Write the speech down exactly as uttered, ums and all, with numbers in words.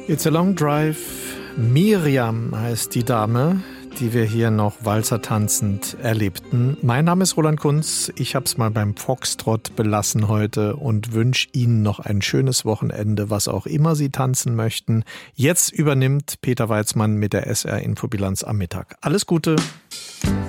It's a long drive. Miriam heißt die Dame, die wir hier noch walzertanzend erlebten. Mein Name ist Roland Kunz. Ich habe es mal beim Foxtrott belassen heute und wünsche Ihnen noch ein schönes Wochenende, was auch immer Sie tanzen möchten. Jetzt übernimmt Peter Weizmann mit der S R Infobilanz am Mittag. Alles Gute.